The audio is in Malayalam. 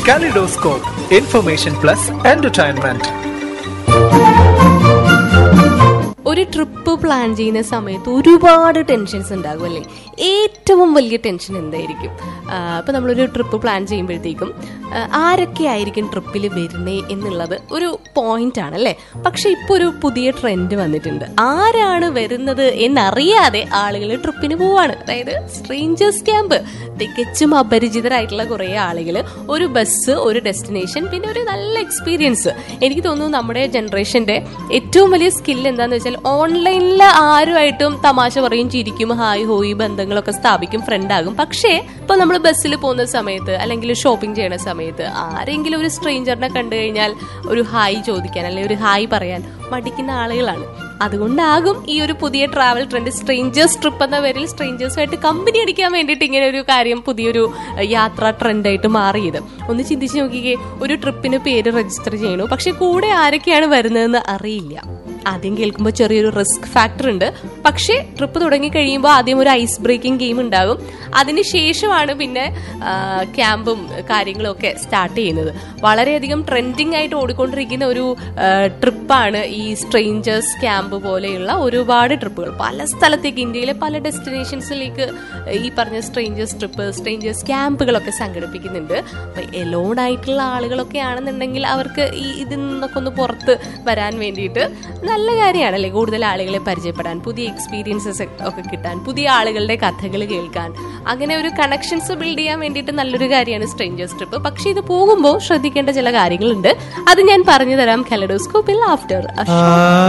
Kaleidoscope, information plus entertainment. ഒരു ട്രിപ്പ് പ്ലാൻ ചെയ്യുന്ന സമയത്ത് ഒരുപാട് ടെൻഷൻസ് ഉണ്ടാകും അല്ലേ? ഏറ്റവും വലിയ ടെൻഷൻ എന്തായിരിക്കും? ഇപ്പം നമ്മളൊരു ട്രിപ്പ് പ്ലാൻ ചെയ്യുമ്പോഴത്തേക്കും ആരൊക്കെ ആയിരിക്കും ട്രിപ്പിൽ വരുന്നേ എന്നുള്ളത് ഒരു പോയിന്റ് ആണ് അല്ലേ? പക്ഷെ ഇപ്പോൾ ഒരു പുതിയ ട്രെൻഡ് വന്നിട്ടുണ്ട്. ആരാണ് വരുന്നത് എന്നറിയാതെ ആളുകൾ ട്രിപ്പിന് പോവാണ്. അതായത് സ്ട്രേഞ്ചേഴ്സ് ക്യാമ്പ്. തികച്ചും അപരിചിതരായിട്ടുള്ള കുറേ ആളുകൾ, ഒരു ബസ്, ഒരു ഡെസ്റ്റിനേഷൻ, പിന്നെ ഒരു നല്ല എക്സ്പീരിയൻസ്. എനിക്ക് തോന്നുന്നു നമ്മുടെ ജനറേഷന്റെ ഏറ്റവും വലിയ സ്കിൽ എന്താന്ന് വെച്ചാൽ ഓൺലൈനിൽ ആരുമായിട്ടും തമാശ പറയും, ചിരിക്കും, ഹായ് ഹോയ് ബന്ധങ്ങളൊക്കെ സ്ഥാപിക്കും, ഫ്രണ്ടാകും. പക്ഷേ ഇപ്പൊ നമ്മൾ ബസ്സിൽ പോകുന്ന സമയത്ത് അല്ലെങ്കിൽ ഷോപ്പിംഗ് ചെയ്യുന്ന സമയത്ത് ആരെങ്കിലും ഒരു സ്ട്രേഞ്ചറിനെ കണ്ടു കഴിഞ്ഞാൽ ഒരു ഹായ് ചോദിക്കാൻ അല്ലെങ്കിൽ ഒരു ഹായ് പറയാൻ മടിക്കുന്ന ആളുകളാണ്. അതുകൊണ്ടാകും ഈ ഒരു പുതിയ ട്രാവൽ ട്രെൻഡ്, സ്ട്രേഞ്ചേഴ്സ് ട്രിപ്പ് എന്ന പേരിൽ സ്ട്രേഞ്ചേഴ്സുമായിട്ട് കമ്പനി അടിക്കാൻ വേണ്ടിയിട്ട് ഇങ്ങനെ ഒരു കാര്യം, പുതിയൊരു യാത്രാ ട്രെൻഡായിട്ട് മാറിയത്. ഒന്ന് ചിന്തിച്ച് നോക്കിക്കേ, ഒരു ട്രിപ്പിന് പേര് രജിസ്റ്റർ ചെയ്യണു, പക്ഷെ കൂടെ ആരൊക്കെയാണ് വരുന്നതെന്ന് അറിയില്ല. ആദ്യം കേൾക്കുമ്പോൾ ചെറിയൊരു റിസ്ക് ഫാക്ടർ ഉണ്ട്. പക്ഷേ ട്രിപ്പ് തുടങ്ങി കഴിയുമ്പോൾ ആദ്യം ഒരു ഐസ് ബ്രേക്കിംഗ് ഗെയിം ഉണ്ടാകും. അതിനുശേഷമാണ് പിന്നെ ക്യാമ്പും കാര്യങ്ങളും ഒക്കെ സ്റ്റാർട്ട് ചെയ്യുന്നത്. വളരെയധികം ട്രെൻഡിങ് ആയിട്ട് ഓടിക്കൊണ്ടിരിക്കുന്ന ഒരു ട്രിപ്പാണ് ഈ സ്ട്രേഞ്ചേഴ്സ് ക്യാമ്പ് പോലെയുള്ള ഒരുപാട് ട്രിപ്പുകൾ. പല സ്ഥലത്തേക്ക്, ഇന്ത്യയിലെ പല ഡെസ്റ്റിനേഷൻസിലേക്ക് ഈ പറഞ്ഞ സ്ട്രേഞ്ചേഴ്സ് ട്രിപ്പ്, സ്ട്രേഞ്ചേഴ്സ് ക്യാമ്പുകളൊക്കെ സംഘടിപ്പിക്കുന്നുണ്ട്. അപ്പൊ എലോൺ ആയിട്ടുള്ള ആളുകളൊക്കെ ആണെന്നുണ്ടെങ്കിൽ അവർക്ക് ഇതിൽ നിന്നൊക്കെ ഒന്ന് പുറത്ത് വരാൻ വേണ്ടിയിട്ട് നല്ല കാര്യമാണല്ലേ? കൂടുതൽ ആളുകളെ പരിചയപ്പെടാൻ, പുതിയ എക്സ്പീരിയൻസസ് ഒക്കെ കിട്ടാൻ, പുതിയ ആളുകളുടെ കഥകൾ കേൾക്കാൻ, അങ്ങനെ ഒരു കണക്ഷൻസ് ബിൽഡ് ചെയ്യാൻ വേണ്ടിയിട്ട് നല്ലൊരു കാര്യമാണ് സ്ട്രേഞ്ചേഴ്സ് ട്രിപ്പ്. പക്ഷെ ഇത് പോകുമ്പോൾ ശ്രദ്ധിക്കേണ്ട ചില കാര്യങ്ങളുണ്ട്. അത് ഞാൻ പറഞ്ഞു തരാം കലെഡോസ്കോപ്പിൽ ആഫ്റ്റർ